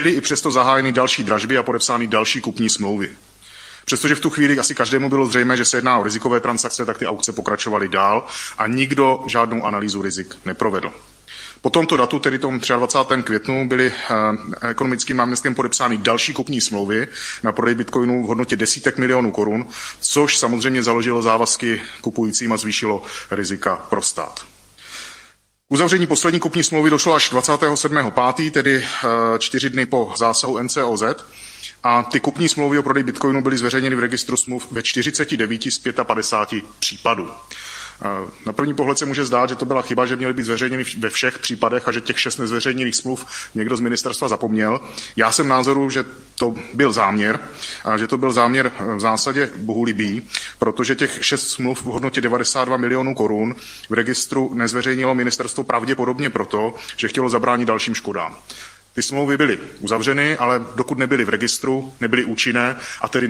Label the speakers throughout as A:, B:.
A: i přesto zahájeny další dražby a podepsány další kupní smlouvy. Přestože v tu chvíli asi každému bylo zřejmé, že se jedná o rizikové transakce, tak ty aukce pokračovaly dál a nikdo žádnou analýzu rizik neprovedl. Po tomto datu, tedy tomu 23. květnu, byly ekonomickým náměstkem podepsány další kupní smlouvy na prodej bitcoinů v hodnotě desítek milionů korun, což samozřejmě založilo závazky kupujícím a zvýšilo rizika pro stát. K uzavření poslední kupní smlouvy došlo až 27.5., tedy 4 dny po zásahu NCOZ, a ty kupní smlouvy o prodej bitcoinu byly zveřejněny v registru smluv ve 49 z 55 případů. Na první pohled se může zdát, že to byla chyba, že měly být zveřejněny ve všech případech a že těch 6 nezveřejněných smluv někdo z ministerstva zapomněl. Já jsem názoru, že to byl záměr a že to byl záměr v zásadě bohulibý, protože těch 6 smluv v hodnotě 92 milionů korun v registru nezveřejnilo ministerstvo pravděpodobně proto, že chtělo zabránit dalším škodám. Ty smlouvy byly uzavřeny, ale dokud nebyly v registru, nebyly účinné a tedy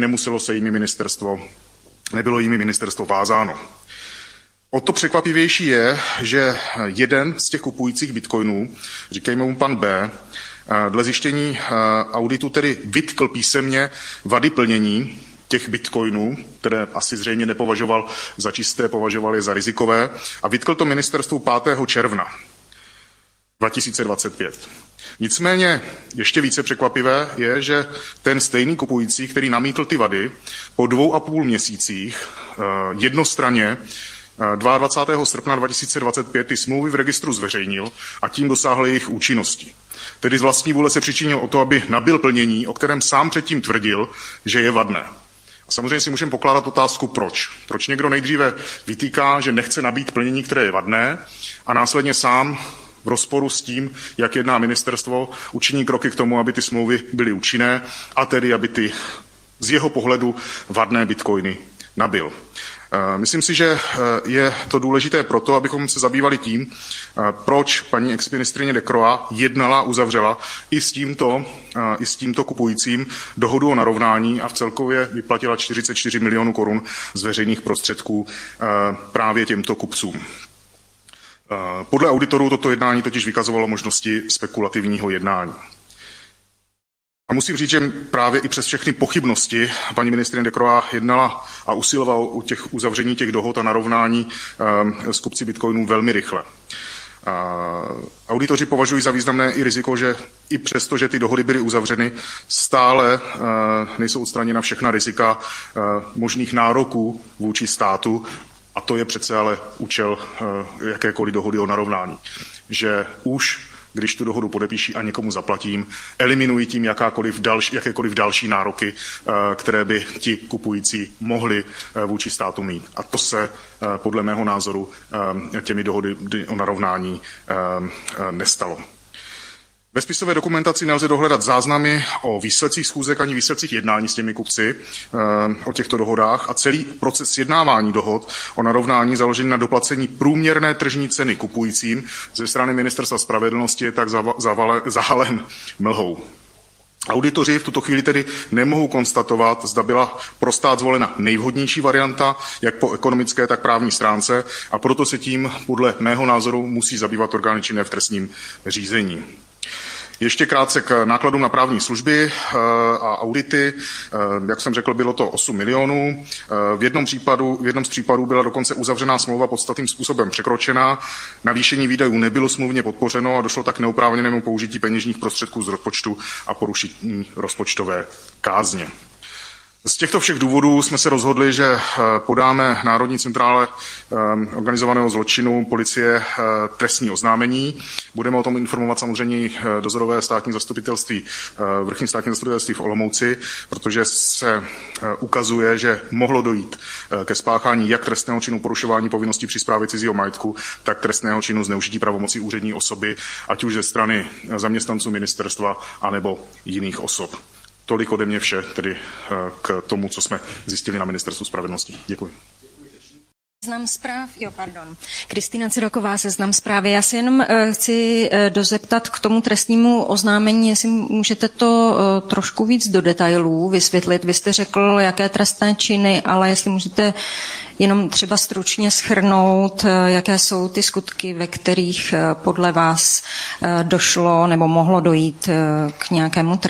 A: nebylo jimi ministerstvo vázáno. O to překvapivější je, že jeden z těch kupujících bitcoinů, říkejme mu pan B, dle zjištění auditu tedy vytkl písemně vady plnění těch bitcoinů, které asi zřejmě nepovažoval za čisté, považoval je za rizikové, a vytkl to ministerstvu 5. června 2025. Nicméně ještě více překvapivé je, že ten stejný kupující, který namítl ty vady, po 2,5 měsících jednostranně 22. srpna 2025 ty smlouvy v registru zveřejnil a tím dosáhl jejich účinnosti. Tedy z vlastní vůle se přičinil o to, aby nabyl plnění, o kterém sám předtím tvrdil, že je vadné. A samozřejmě si můžeme pokládat otázku, proč. Proč někdo nejdříve vytýká, že nechce nabít plnění, které je vadné, a následně sám v rozporu s tím, jak jedná ministerstvo, učiní kroky k tomu, aby ty smlouvy byly účinné a tedy, aby ty z jeho pohledu vadné bitcoiny nabyl. Myslím si, že je to důležité proto, abychom se zabývali tím, proč paní exministryně Decroix jednala, uzavřela i s tímto kupujícím dohodu o narovnání a v celkově vyplatila 44 milionů korun z veřejných prostředků právě těmto kupcům. Podle auditorů toto jednání totiž vykazovalo možnosti spekulativního jednání. A musím říct, že právě i přes všechny pochybnosti paní ministryně Decroix jednala a usilovala u těch uzavření těch dohod a narovnání s kupci bitcoinů velmi rychle. Auditoři považují za významné i riziko, že i přesto, že ty dohody byly uzavřeny, stále nejsou odstraněna všechna rizika možných nároků vůči státu, a to je přece ale účel jakékoliv dohody o narovnání. Že už když tu dohodu podepíší a někomu zaplatím, eliminují tím jakékoliv další nároky, které by ti kupující mohli vůči státu mít. A to se podle mého názoru těmi dohody o narovnání nestalo. Ve spisové dokumentaci nelze dohledat záznamy o výsledcích schůzek ani výsledcích jednání s těmi kupci o těchto dohodách a celý proces sjednávání dohod o narovnání založený na doplacení průměrné tržní ceny kupujícím ze strany Ministerstva spravedlnosti je tak zahalen mlhou. Auditoři v tuto chvíli tedy nemohou konstatovat, zda byla pro stát zvolena nejvhodnější varianta, jak po ekonomické, tak právní stránce, a proto se tím podle mého názoru musí zabývat orgány činné v trestním řízení. Ještě krátce k nákladům na právní služby a audity. Jak jsem řekl, bylo to 8 milionů. V jednom z případů byla dokonce uzavřená smlouva podstatným způsobem překročena. Navýšení výdajů nebylo smluvně podpořeno a došlo tak k neoprávněnému použití peněžních prostředků z rozpočtu a porušení rozpočtové kázně. Z těchto všech důvodů jsme se rozhodli, že podáme Národní centrále organizovaného zločinu policie trestní oznámení. Budeme o tom informovat samozřejmě i dozorové státní zastupitelství, vrchní státní zastupitelství v Olomouci, protože se ukazuje, že mohlo dojít ke spáchání jak trestného činu porušování povinností při správě cizího majetku, tak trestného činu zneužití pravomocí úřední osoby, ať už ze strany zaměstnanců ministerstva, anebo jiných osob. Tolik ode mě vše, tedy k tomu, co jsme zjistili na Ministerstvu spravedlnosti. Děkuji.
B: Seznam zpráv, Kristýna Ciroková, Seznam zprávy. Já si jenom chci dozeptat k tomu trestnímu oznámení, jestli můžete to trošku víc do detailů vysvětlit. Vy jste řekl, jaké trestné činy, ale jestli můžete jenom třeba stručně shrnout, jaké jsou ty skutky, ve kterých podle vás došlo nebo mohlo dojít k nějakému trestnému